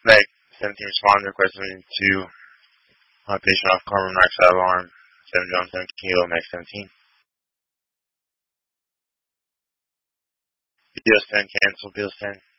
Meg 17 responded requesting to patient off carbon monoxide alarm. 7 John 17 Kilo Meg 17. BS 10 cancel. BS 10.